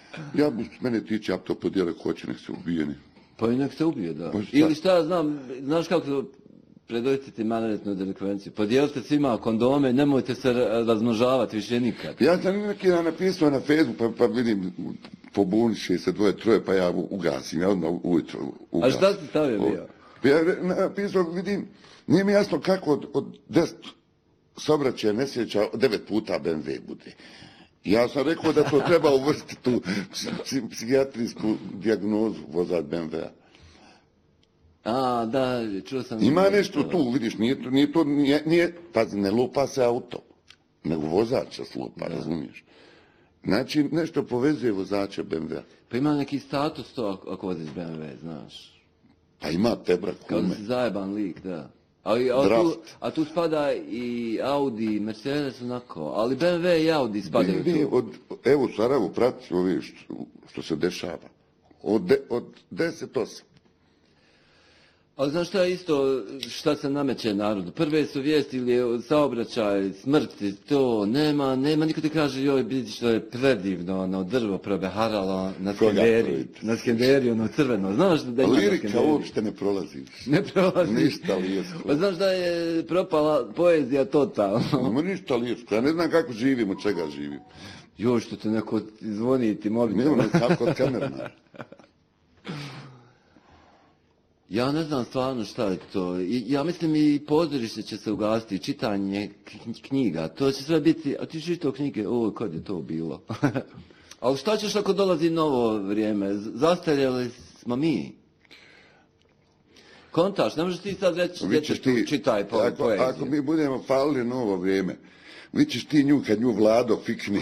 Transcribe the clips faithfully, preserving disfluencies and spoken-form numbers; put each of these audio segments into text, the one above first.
Ja bi, mene tiče, ja to podijele, hoće, nek se ubijeni. Pa i nek se ubije, da. Ili šta ja znam, znaš kako to predojciti maloljetnu delikvenciju. Podijelite svima kondome, nemojte se razmnožavati više nikad. Ja sam neki dan napisao na Facebooku, pa, pa vidim, pobuniše se dvoje, troje, pa ja ugasim, ja odmah ujutro ugasim. A šta si stavio bio? Pa ja napisao, vidim, nije mi jasno kako od, od deset saobraćaja nesreća devet puta B M W bude. Ja sam rekao da to treba uvrstiti tu psihijatrijsku dijagnozu vozač B M W-a. A, da, čuo sam... Ima nešto tu, vidiš, nije to, nije to, nije, nije, pazi, ne lupa se auto, nego vozača slupa, razumiješ. Znači, nešto povezuje vozača B M W-a. Pa ima neki status to ako, ako voziš B M W, znaš. Pa ima tebra kume. Kao da si zajeban lik, da. Ali, a, tu, a tu spada i Audi, Mercedes, onako, ali B M W i Audi spadaju B M W tu. od, evo, Sarajevo, prati ove što, što se dešava. Od, de, od deset osam. Ali znaš šta je isto, šta se nameće narodu? Prve su vijesti ili saobraćaj, smrti, to, nema, nema, niko ti kaže, joj, vidi što je predivno, ono drvo probeharalo na Skenderiji, na Skenderiji, ono crveno, znaš da ima na Skenderiji? Lirika uopšte ne prolazi. Ne prolazi. Ništa lijesko. Pa znaš da je propala poezija totalno. Nema ništa lijesko, ja ne znam kako živim, od čega živim. Joj, što te neko zvoni ti mobitel. Nema kako od kamerna. Ja ne znam stvarno šta je to. I, ja mislim i pozorište će se ugasiti, čitanje knjiga. To će sve biti, a ti čitao knjige, o, kad je to bilo? Ali šta ćeš ako dolazi novo vrijeme? Zastarjeli smo mi. Kontaš, ne možeš ti sad reći, djetetu, čitaj po, ako, poeziju. Ako mi budemo falili novo vrijeme, vi ćeš ti nju, kad nju Vlado fikni.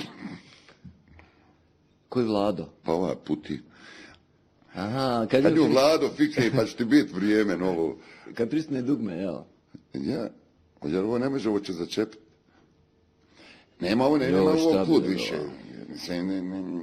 Koji Vlado? Pa ova Putin. Aha, kad, kad ju Vlado fikne, pa će ti biti vrijeme novo. Kad prisne dugme, jel? Ja, jer ovo ne može, ovo će začepiti. Nema ovo, nema ovo put više. Mislim, ne, ne,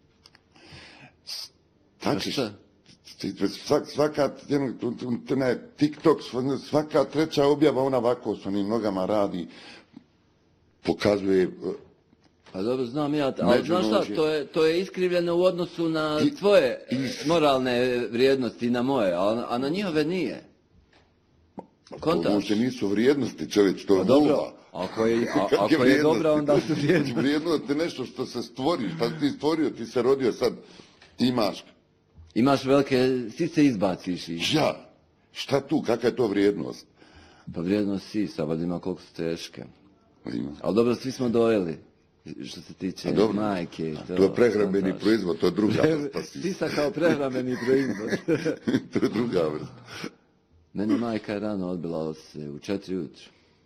tačiš, svak, svaka, ne, TikTok, svaka treća objava, ona ovako s onim nogama radi, pokazuje... Pa dobro, znam ja, ali znaš šta, to je, to je iskrivljeno u odnosu na I, tvoje i, moralne vrijednosti, na moje, a, a na njihove nije. Kontač. To možda nisu vrijednosti, čovječ, to je pa nula. Ako je, a, ako je dobra, onda su vrijednosti. Vrijednost je nešto što se stvori, šta ti stvorio, ti se rodio, sad imaš. Imaš velike, ti se izbaciš. I... Ja, šta tu, kakva je to vrijednost? Pa vrijednost sisa, valjda ima koliko su teške. Ima. Ali dobro, svi smo dojeli. Što se tiče majke. To, to je prehrambeni proizvod, to je druga vrsta. Sisa kao prehrambeni proizvod. To je druga vrsta. Meni majka je rano odbila se u četiri ujutro.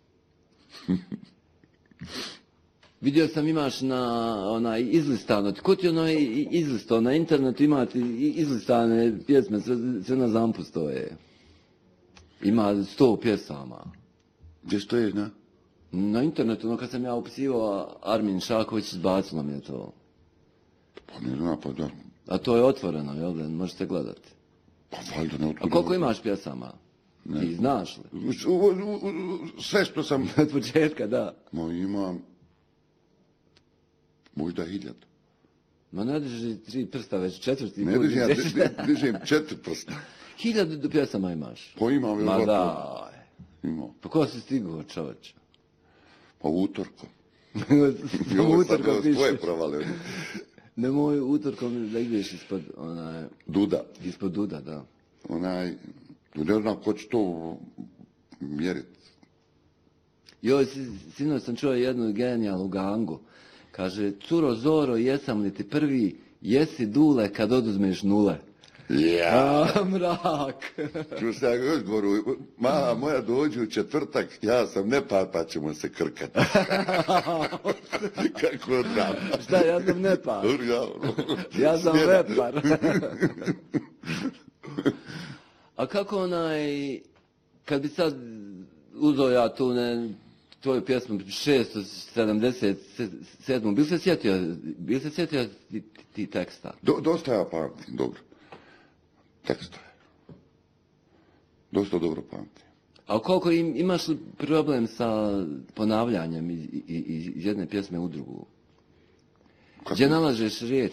Vidio sam imaš na onaj izlistano, ko ti ono izlistao, na internetu imate izlistane pjesme, sve, sve na zampu stoje. Ima sto pjesama. Gdje stoje, na? Na internetu, no kad sam ja upisivao Armin Šaković, izbacilo mi je to. Pa ne znam, pa da. A to je otvoreno, jel da, možete gledati. Pa valjda ne otvoreno. A koliko imaš pjesama? Ne. I znaš li? U, u, u, sve što sam... Od početka, da. No imam... Možda hiljad. Ma ne drži tri prsta, već četvrti. Ne držim, ja držim četiri prsta. Hiljadu pjesama imaš? Pa imam, jel? Ma da. Imam. Pa ko si stigao, čoveč? Pa utorkom. utorkom pišeš. Tvoje provale. Nemoj utorkom da ideš ispod onaj... Duda. Ispod Duda, da. Onaj, ne znam ko će to mjeriti. Joj, sinoć sam čuo jednu genijalnu gangu. Kaže, curo Zoro, jesam li ti prvi, jesi dule kad oduzmeš nule. Ja. A, mrak. Ču se ja još govoru, mala moja dođe u četvrtak, ja sam Nepal, pa ćemo se krkati. Kako znam. Šta, ja sam Nepal? Ja, ja sam Nepar. A kako onaj, kad bi sad uzeo ja tu ne, tvoju pjesmu šesto sedamdeset sedam, bil se sjetio, bil se sjetio ti, ti teksta? Do, dosta ja pamtim, dobro. Teksta je. Dosta dobro pamtim. A koliko im, imaš li problem sa ponavljanjem iz, iz, iz jedne pjesme u drugu? Kako? Gdje nalažeš riječ